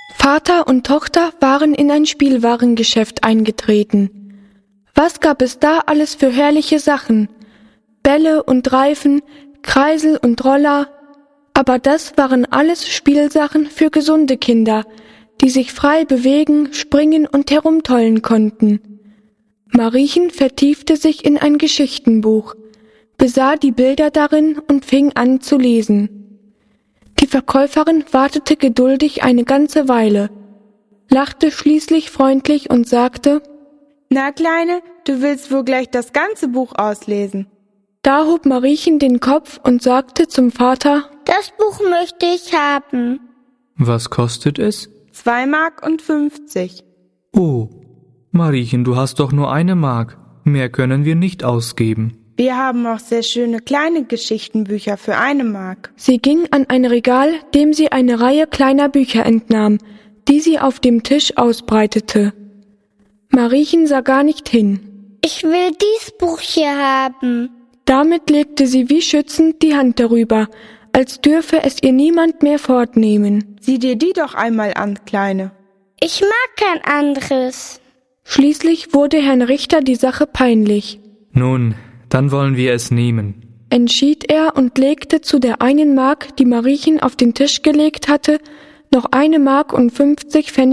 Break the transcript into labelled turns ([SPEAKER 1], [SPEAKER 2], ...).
[SPEAKER 1] Vater und Tochter waren in ein Spielwarengeschäft eingetreten. Was gab es da alles für herrliche Sachen? Bälle und Reifen, Kreisel und Roller. Aber das waren alles Spielsachen für gesunde Kinder, die sich frei bewegen, springen und herumtollen konnten. Mariechen vertiefte sich in ein Geschichtenbuch, besah die Bilder darin und fing an zu lesen. Die Verkäuferin wartete geduldig eine ganze Weile, lachte schließlich freundlich und sagte:
[SPEAKER 2] »Na, Kleine, du willst wohl gleich das ganze Buch auslesen.«
[SPEAKER 1] Da hob Mariechen den Kopf und sagte zum Vater:
[SPEAKER 3] »Das Buch möchte ich haben.«
[SPEAKER 4] »Was kostet es?«
[SPEAKER 2] 2,50 Mark.
[SPEAKER 4] »Oh, Mariechen, du hast doch nur 1 Mark. Mehr können wir nicht ausgeben.«
[SPEAKER 2] »Wir haben auch sehr schöne kleine Geschichtenbücher für 1 Mark.«
[SPEAKER 1] Sie ging an ein Regal, dem sie eine Reihe kleiner Bücher entnahm, die sie auf dem Tisch ausbreitete. Mariechen sah gar nicht hin.
[SPEAKER 3] »Ich will dies Buch hier haben.«
[SPEAKER 1] Damit legte sie wie schützend die Hand darüber, als dürfe es ihr niemand mehr fortnehmen.
[SPEAKER 2] »Sieh dir die doch einmal an, Kleine.«
[SPEAKER 3] »Ich mag kein anderes.«
[SPEAKER 1] Schließlich wurde Herrn Richter die Sache peinlich.
[SPEAKER 4] »Nun, dann wollen wir es nehmen«,
[SPEAKER 1] entschied er und legte zu der 1 Mark, die Mariechen auf den Tisch gelegt hatte, noch 1,50 Mark